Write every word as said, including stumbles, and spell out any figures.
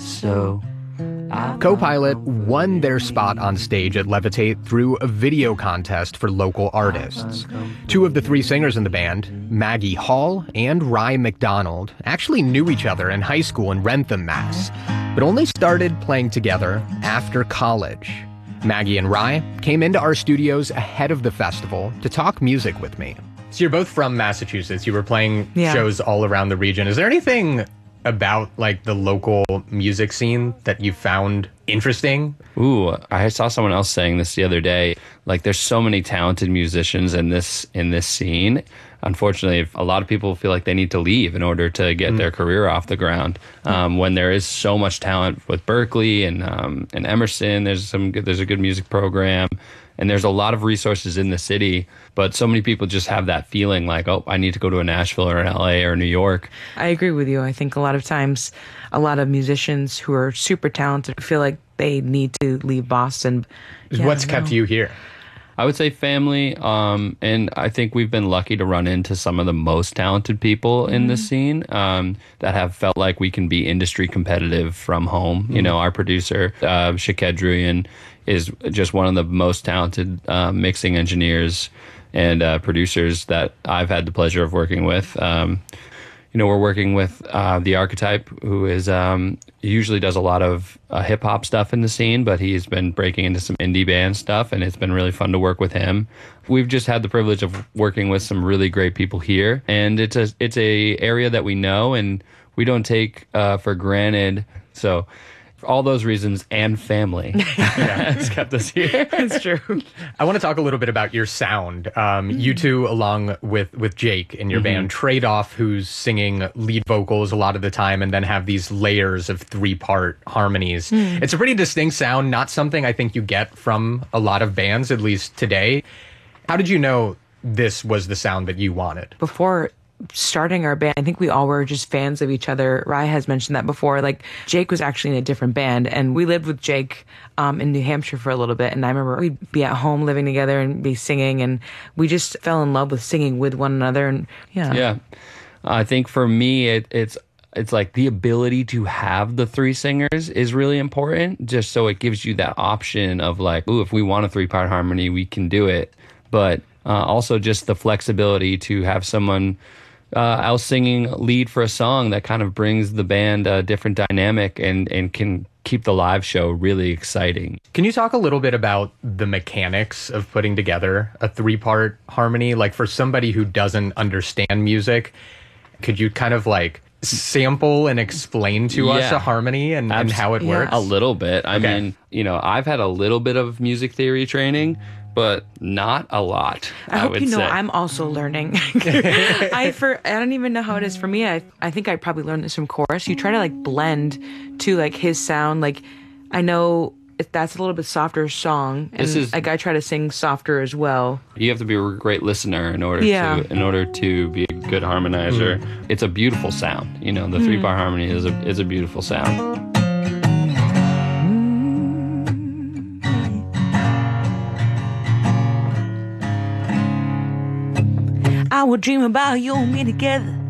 is so. Copilot won their spot on stage at Levitate through a video contest for local artists. Two of the three singers in the band, Maggie Hall and Rye McDonald, actually knew each other in high school in Wrentham, Mass, but only started playing together after college. Maggie and Rye came into our studios ahead of the festival to talk music with me. So you're both from Massachusetts. You were playing Yeah. shows all around the region. Is there anything about like the local music scene that you found interesting? Ooh, I saw someone else saying this the other day. Like, there's so many talented musicians in this in this scene. Unfortunately, a lot of people feel like they need to leave in order to get mm. their career off the ground. Um, when there is so much talent with Berkeley and um, and Emerson, there's some good, there's a good music program. And there's a lot of resources in the city, but so many people just have that feeling like, oh, I need to go to a Nashville or an L A or New York. I agree with you. I think a lot of times, a lot of musicians who are super talented feel like they need to leave Boston. Yeah, What's kept you here? I would say family, um, and I think we've been lucky to run into some of the most talented people in mm. the scene um, that have felt like we can be industry competitive from home. Mm. You know, our producer, uh, Shakedrian, is just one of the most talented uh, mixing engineers and uh, producers that I've had the pleasure of working with. Um, you know, we're working with uh, The Archetype, who is um, usually does a lot of uh, hip hop stuff in the scene, but he's been breaking into some indie band stuff, and it's been really fun to work with him. We've just had the privilege of working with some really great people here, and it's a it's a area that we know and we don't take uh, for granted. So, for all those reasons and family yeah, has kept us here. That's true. I want to talk a little bit about your sound. Um, mm-hmm. You two, along with, with Jake in your mm-hmm. band, trade off who's singing lead vocals a lot of the time and then have these layers of three-part harmonies. Mm. It's a pretty distinct sound, not something I think you get from a lot of bands, at least today. How did you know this was the sound that you wanted? Before starting our band, I think we all were just fans of each other. Rye has mentioned that before. Like, Jake was actually in a different band, and we lived with Jake um, in New Hampshire for a little bit. And I remember we'd be at home living together and be singing, and we just fell in love with singing with one another. And yeah, yeah. I think for me, it, it's it's like the ability to have the three singers is really important, just so it gives you that option of like, ooh, if we want a three-part harmony, we can do it. But uh, also just the flexibility to have someone Uh, else singing lead for a song that kind of brings the band a different dynamic and, and can keep the live show really exciting. Can you talk a little bit about the mechanics of putting together a three-part harmony? Like, for somebody who doesn't understand music, could you kind of like sample and explain to yeah. us a harmony and, and how it yeah. works? A little bit. I okay. mean, you know, I've had a little bit of music theory training, but not a lot. I, I hope would you know say. I'm also learning. I for I don't even know how it is for me. I I think I probably learned this from chorus. You try to like blend to like his sound. Like, I know if that's a little bit softer song, and This is- like I try to sing softer as well. You have to be a great listener in order Yeah. to in order to be a good harmonizer. Mm. It's a beautiful sound. You know, the mm. three part harmony is a is a beautiful sound. I would dream about you and me together